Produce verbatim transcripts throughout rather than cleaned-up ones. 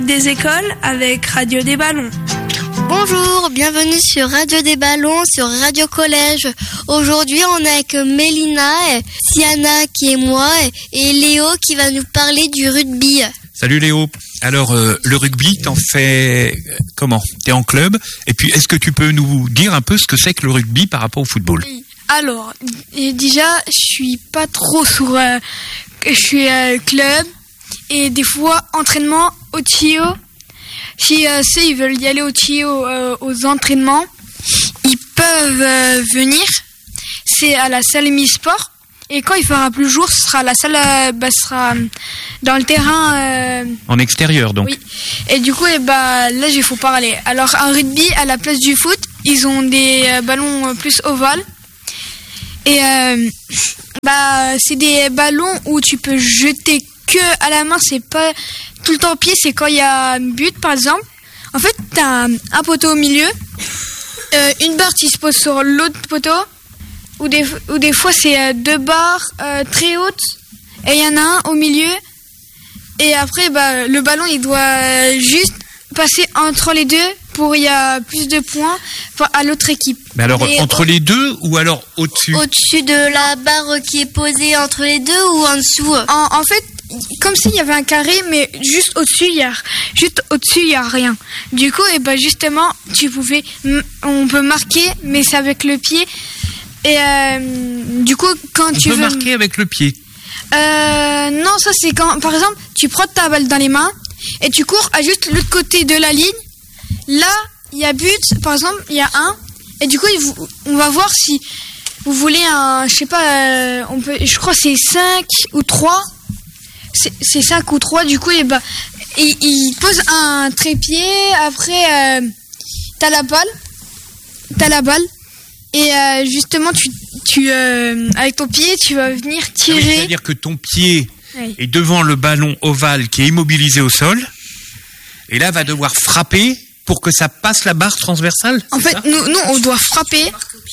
Des écoles avec Radio des Ballons. Bonjour, bienvenue sur Radio des Ballons, sur Radio Collège. Aujourd'hui, on est avec Mélina, Siana qui est moi et Léo qui va nous parler du rugby. Salut Léo. Alors, euh, le rugby, t'en fais euh, comment ? T'es en club ? Et puis, est-ce que tu peux nous dire un peu ce que c'est que le rugby par rapport au football ? Alors, et déjà, je suis pas trop sur... Euh, je suis euh, club et des fois, entraînement au T I O. Si euh, ceux ils veulent y aller au T I O euh, aux entraînements, ils peuvent euh, venir. C'est à la salle Mi-Sport. Et quand il fera plus jour, ce sera à la salle, euh, bah, ce sera dans le terrain. Euh... En extérieur, donc. Oui. Et du coup, eh bah, là, il faut parler. Alors, un rugby, à la place du foot, ils ont des euh, ballons plus ovales. Et euh, bah, c'est des ballons où tu peux jeter que à la main. C'est pas tout le temps au pied. C'est quand il y a un but, par exemple. En fait, t'as un, un poteau au milieu, euh, une barre qui se pose sur l'autre poteau. Ou des, ou des fois, c'est euh, deux barres euh, très hautes. Et il y en a un au milieu. Et après, bah, le ballon, il doit juste passer entre les deux pour il y a plus de points à l'autre équipe. Mais alors, Mais entre au- les deux ou alors au-dessus ? Au-dessus de la barre qui est posée entre les deux ou en dessous ? En, en fait, comme s'il y avait un carré, mais juste au-dessus, il y a, juste au-dessus, il y a rien. Du coup, et ben justement, tu pouvais, on peut marquer, mais c'est avec le pied. Et euh, du coup, quand On tu peut veux marquer avec le pied. Euh, non, ça c'est quand, par exemple, tu prends ta balle dans les mains et tu cours à juste l'autre côté de la ligne. Là, il y a but, par exemple, il y a un. Et du coup, il vous- on va voir si vous voulez un, je sais pas, euh, on peut, je crois que c'est cinq ou trois. C'est, c'est cinq ou trois, du coup, et bah, il, il pose un trépied. Après, euh, t'as la balle, t'as la balle. Et euh, justement, tu, tu euh, avec ton pied, tu vas venir Ah oui, tirer. C'est-à-dire que ton pied Oui. est devant le ballon ovale qui est immobilisé au sol. Et là, va devoir frapper pour que ça passe la barre transversale. En c'est fait, ça nous, nous, on doit frapper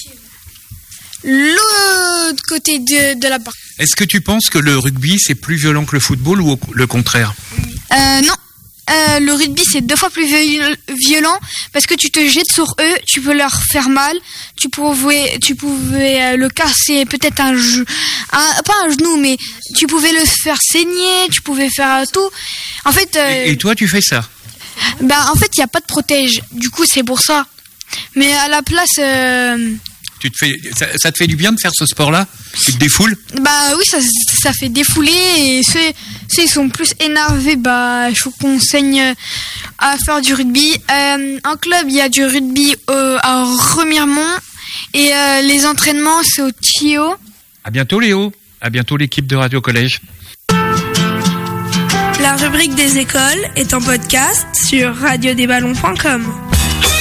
l'autre côté de, de la barre. Est-ce que tu penses que le rugby, c'est plus violent que le football ou au- le contraire ? Euh, non. Euh, le rugby, c'est deux fois plus viol- violent parce que tu te jettes sur eux, tu peux leur faire mal, tu pouvais, tu pouvais euh, le casser peut-être un, ge- un pas un genou, mais tu pouvais le faire saigner, tu pouvais faire tout. En fait, euh, Et, et toi, tu fais ça ? bah, en fait, il y a pas de protège. Du coup, c'est pour ça. Mais à la place, euh, Tu te fais, ça, ça te fait du bien de faire ce sport-là ? Tu te défoules ? bah oui, ça, ça fait défouler et ceux, ceux ils sont plus énervés, bah je vous conseille à faire du rugby. Euh, en club, il y a du rugby euh, à Remiremont et euh, les entraînements, c'est au T I O. À bientôt Léo, à bientôt l'équipe de Radio Collège. La rubrique des écoles est en podcast sur radio des ballons point com.